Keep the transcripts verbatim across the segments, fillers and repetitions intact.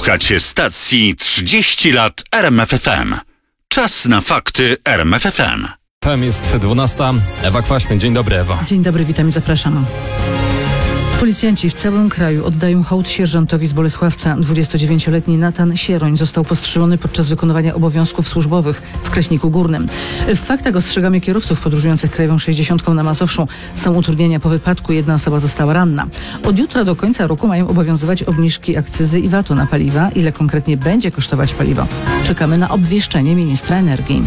Słuchacie stacji trzydzieści lat R M F F M. Czas na fakty R M F F M. F M jest dwunasta. Ewa Kwaśny. Dzień dobry, Ewa. Dzień dobry, witam i zapraszam. Policjanci w całym kraju oddają hołd sierżantowi z Bolesławca. dwudziestodziewięcioletni Natan Sieroń został postrzelony podczas wykonywania obowiązków służbowych w Kraśniku Górnym. W faktach ostrzegamy kierowców podróżujących krajową sześćdziesiątką na Mazowszu. Są utrudnienia po wypadku, jedna osoba została ranna. Od jutra do końca roku mają obowiązywać obniżki akcyzy i vatu na paliwa. Ile konkretnie będzie kosztować paliwo? Czekamy na obwieszczenie ministra energii.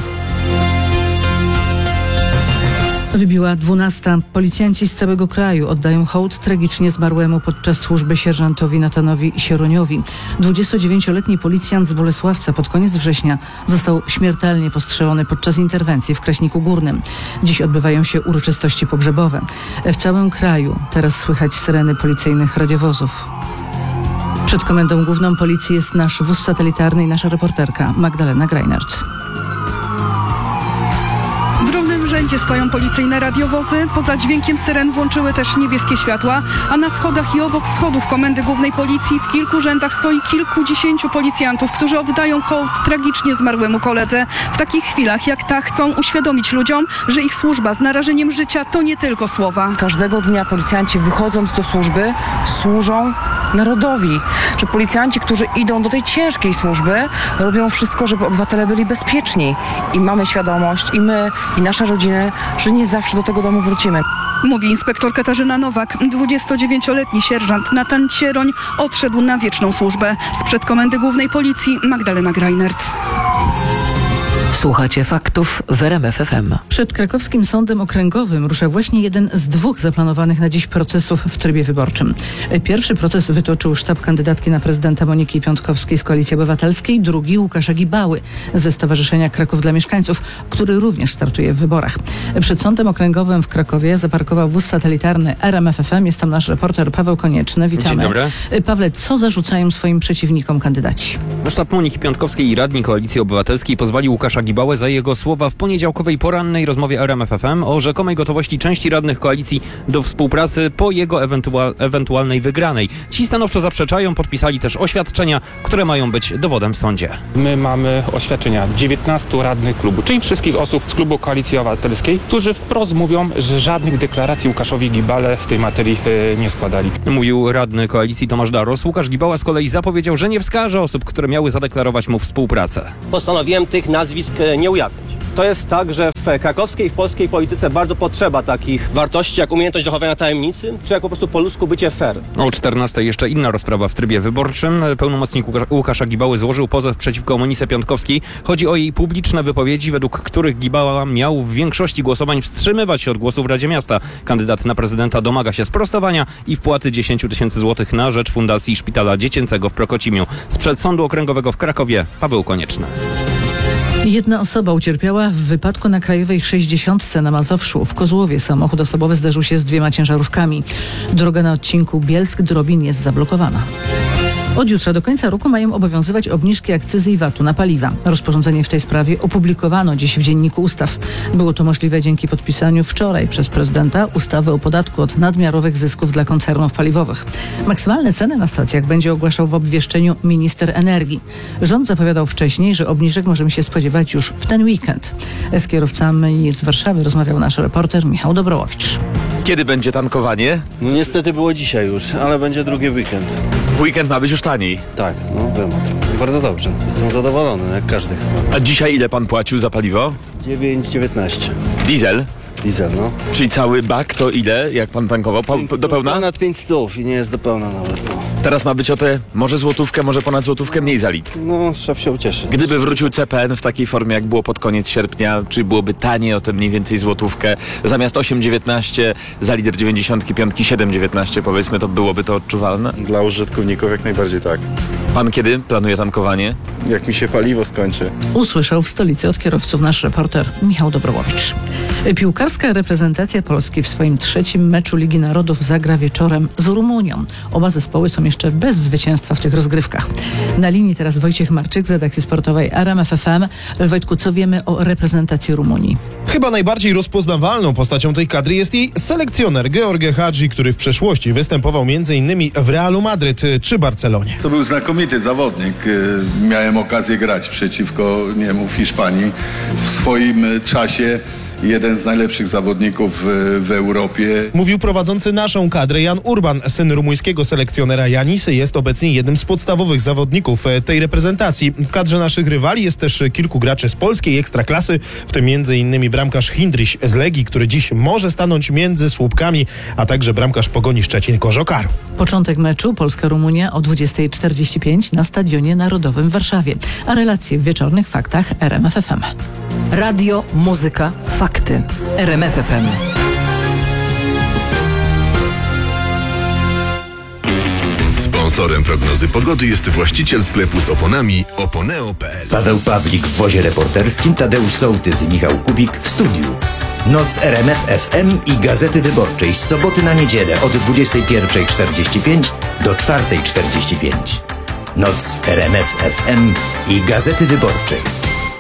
Wybiła dwunasta. Policjanci z całego kraju oddają hołd tragicznie zmarłemu podczas służby sierżantowi Natanowi Sieroniowi. dwudziestodziewięcioletni policjant z Bolesławca pod koniec września został śmiertelnie postrzelony podczas interwencji w Kraśniku Górnym. Dziś odbywają się uroczystości pogrzebowe. W całym kraju teraz słychać syreny policyjnych radiowozów. Przed Komendą Główną Policji jest nasz wóz satelitarny i nasza reporterka Magdalena Greinert. W równym rzędzie stoją policyjne radiowozy. Poza dźwiękiem syren włączyły też niebieskie światła, a na schodach i obok schodów Komendy Głównej Policji w kilku rzędach stoi kilkudziesięciu policjantów, którzy oddają hołd tragicznie zmarłemu koledze. W takich chwilach jak ta chcą uświadomić ludziom, że ich służba z narażeniem życia to nie tylko słowa. Każdego dnia policjanci, wychodząc do służby, służą narodowi. Że policjanci, którzy idą do tej ciężkiej służby, robią wszystko, żeby obywatele byli bezpieczni. I mamy świadomość, i my, i nasze rodziny, że nie zawsze do tego domu wrócimy. Mówi inspektor Katarzyna Nowak. dwudziestodziewięcioletni sierżant Natan Sieroń odszedł na wieczną służbę. Sprzed Komendy Głównej Policji Magdalena Greinert. Słuchacie faktów w R M F F M. Przed krakowskim sądem okręgowym rusza właśnie jeden z dwóch zaplanowanych na dziś procesów w trybie wyborczym. Pierwszy proces wytoczył sztab kandydatki na prezydenta Moniki Piątkowskiej z Koalicji Obywatelskiej, drugi Łukasza Gibały ze Stowarzyszenia Kraków dla Mieszkańców, który również startuje w wyborach. Przed sądem okręgowym w Krakowie zaparkował wóz satelitarny R M F F M. Jest tam nasz reporter Paweł Konieczny. Witamy. Dzień dobry. Pawle, co zarzucają swoim przeciwnikom kandydaci? Sztab Moniki Piątkowskiej i radni Koalicji Obywatelskiej pozwali Łukasza Gibałę za jego słowa w poniedziałkowej porannej rozmowie R M F F M o rzekomej gotowości części radnych koalicji do współpracy po jego ewentual- ewentualnej wygranej. Ci stanowczo zaprzeczają, podpisali też oświadczenia, które mają być dowodem w sądzie. My mamy oświadczenia dziewiętnastu radnych klubu, czyli wszystkich osób z klubu Koalicji Obywatelskiej, którzy wprost mówią, że żadnych deklaracji Łukaszowi Gibale w tej materii yy, nie składali. Mówił radny koalicji Tomasz Daros. Łukasz Gibała z kolei zapowiedział, że nie wskaże osób, które miały zadeklarować mu współpracę. Postanowiłem tych nazwisk nie ujawnić. To jest tak, że w krakowskiej i w polskiej polityce bardzo potrzeba takich wartości jak umiejętność dochowania tajemnicy, czy jak po prostu po ludzku bycie fair. O czternastej jeszcze inna rozprawa w trybie wyborczym. Pełnomocnik Łukasza Gibały złożył pozew przeciwko Monice Piątkowskiej. Chodzi o jej publiczne wypowiedzi, według których Gibała miał w większości głosowań wstrzymywać się od głosu w Radzie Miasta. Kandydat na prezydenta domaga się sprostowania i wpłaty dziesięć tysięcy złotych na rzecz Fundacji Szpitala Dziecięcego w Prokocimiu. Sprzed Sądu Okręgowego w Krakowie Paweł Konieczny. Jedna osoba ucierpiała w wypadku na krajowej sześćdziesiątce na Mazowszu. W Kozłowie samochód osobowy zderzył się z dwiema ciężarówkami. Droga na odcinku Bielsk-Drobin jest zablokowana. Od jutra do końca roku mają obowiązywać obniżki akcyzy i vatu na paliwa. Rozporządzenie w tej sprawie opublikowano dziś w Dzienniku Ustaw. Było to możliwe dzięki podpisaniu wczoraj przez prezydenta ustawy o podatku od nadmiarowych zysków dla koncernów paliwowych. Maksymalne ceny na stacjach będzie ogłaszał w obwieszczeniu minister energii. Rząd zapowiadał wcześniej, że obniżek możemy się spodziewać już w ten weekend. Z kierowcami z Warszawy rozmawiał nasz reporter Michał Dobrołowicz. Kiedy będzie tankowanie? No niestety było dzisiaj już, ale będzie drugi weekend. W weekend ma być już taniej. Tak, no wiem o tym. Bardzo dobrze. Jestem zadowolony, jak każdy chyba. A dzisiaj ile pan płacił za paliwo? dziewięć dziewiętnaście. Diesel? Diesel, no. Czyli cały bak to ile, jak pan tankował? Pa, do pełna? Ponad pięć stów i nie jest do pełna nawet, no. Teraz ma być o te może złotówkę, może ponad złotówkę mniej za litr. No, szef się ucieszy. Gdyby wrócił C P N w takiej formie, jak było pod koniec sierpnia, czy byłoby taniej o te mniej więcej złotówkę, zamiast osiem dziewiętnaście za litr dziewięćdziesiąt pięć, siedem dziewiętnaście powiedzmy, to byłoby to odczuwalne? Dla użytkowników jak najbardziej tak. Pan kiedy planuje tankowanie? Jak mi się paliwo skończy. Usłyszał w stolicy od kierowców nasz reporter Michał Dobrołowicz. Piłkarska reprezentacja Polski w swoim trzecim meczu Ligi Narodów zagra wieczorem z Rumunią. Oba zespoły są jeszcze bez zwycięstwa w tych rozgrywkach. Na linii teraz Wojciech Marczyk z redakcji sportowej R M F F M. Wojtku, co wiemy o reprezentacji Rumunii? Chyba najbardziej rozpoznawalną postacią tej kadry jest jej selekcjoner George Hagi, który w przeszłości występował między innymi w Realu Madryt czy Barcelonie. To był znakomity znakomity zawodnik. Miałem okazję grać przeciwko niemu w Hiszpanii. W swoim czasie jeden z najlepszych zawodników w, w Europie. Mówił prowadzący naszą kadrę Jan Urban. Syn rumuńskiego selekcjonera Yanis jest obecnie jednym z podstawowych zawodników tej reprezentacji. W kadrze naszych rywali jest też kilku graczy z polskiej ekstraklasy, w tym między innymi bramkarz Hindryś z Legii, który dziś może stanąć między słupkami, a także bramkarz Pogoni Szczecin-Kożokaru. Początek meczu Polska-Rumunia o dwudziesta czterdzieści pięć na Stadionie Narodowym w Warszawie. A relacje w wieczornych faktach R M F F M. Radio, muzyka, fakty. R M F F M. Sponsorem prognozy pogody jest właściciel sklepu z oponami oponeo kropka p l. Paweł Pawlik w wozie reporterskim, Tadeusz Sołtys i Michał Kubik w studiu. Noc R M F F M i Gazety Wyborczej z soboty na niedzielę od dwudziestej pierwszej czterdzieści pięć do czwartej czterdzieści pięć. Noc R M F F M i Gazety Wyborczej.